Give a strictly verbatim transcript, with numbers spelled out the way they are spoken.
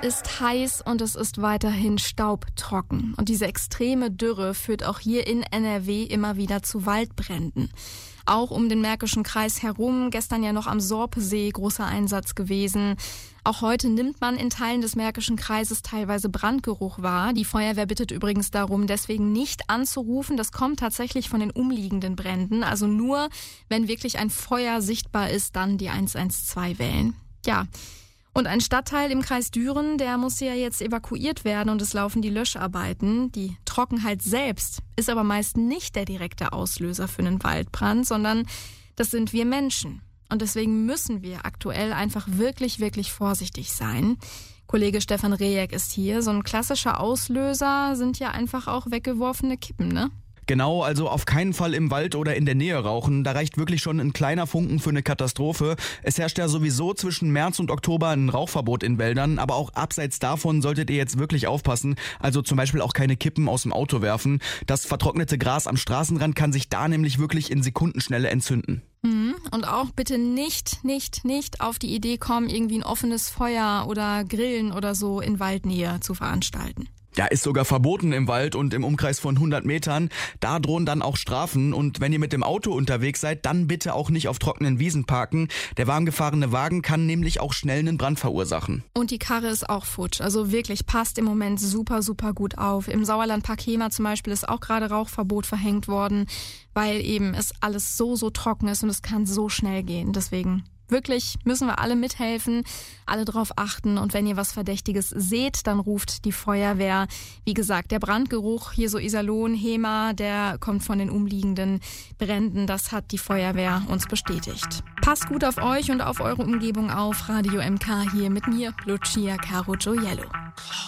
ist heiß und es ist weiterhin staubtrocken. Und diese extreme Dürre führt auch hier in N R W immer wieder zu Waldbränden. Auch um den Märkischen Kreis herum, gestern ja noch am Sorpesee großer Einsatz gewesen. Auch heute nimmt man in Teilen des Märkischen Kreises teilweise Brandgeruch wahr. Die Feuerwehr bittet übrigens darum, deswegen nicht anzurufen. Das kommt tatsächlich von den umliegenden Bränden. Also nur, wenn wirklich ein Feuer sichtbar ist, dann die eins eins zwei wählen. Ja. Und ein Stadtteil im Kreis Düren, der muss ja jetzt evakuiert werden und es laufen die Löscharbeiten. Die Trockenheit selbst ist aber meist nicht der direkte Auslöser für einen Waldbrand, sondern das sind wir Menschen. Und deswegen müssen wir aktuell einfach wirklich, wirklich vorsichtig sein. Kollege Stefan Rejek ist hier. So ein klassischer Auslöser sind ja einfach auch weggeworfene Kippen, ne? Genau, also auf keinen Fall im Wald oder in der Nähe rauchen. Da reicht wirklich schon ein kleiner Funken für eine Katastrophe. Es herrscht ja sowieso zwischen März und Oktober ein Rauchverbot in Wäldern, aber auch abseits davon solltet ihr jetzt wirklich aufpassen. Also zum Beispiel auch keine Kippen aus dem Auto werfen. Das vertrocknete Gras am Straßenrand kann sich da nämlich wirklich in Sekundenschnelle entzünden. Und auch bitte nicht, nicht, nicht auf die Idee kommen, irgendwie ein offenes Feuer oder Grillen oder so in Waldnähe zu veranstalten. Ja, ist sogar verboten im Wald und im Umkreis von hundert Metern. Da drohen dann auch Strafen. Und wenn ihr mit dem Auto unterwegs seid, dann bitte auch nicht auf trockenen Wiesen parken. Der warmgefahrene Wagen kann nämlich auch schnell einen Brand verursachen. Und die Karre ist auch futsch. Also wirklich, passt im Moment super, super gut auf. Im Sauerlandpark Hemer zum Beispiel ist auch gerade Rauchverbot verhängt worden, weil eben es alles so, so trocken ist und es kann so schnell gehen. Deswegen wirklich müssen wir alle mithelfen, alle drauf achten. Und wenn ihr was Verdächtiges seht, dann ruft die Feuerwehr. Wie gesagt, der Brandgeruch hier so Iserlohn, Hemer, der kommt von den umliegenden Bränden. Das hat die Feuerwehr uns bestätigt. Passt gut auf euch und auf eure Umgebung auf. Radio M K hier mit mir, Lucia Caro Gioiello.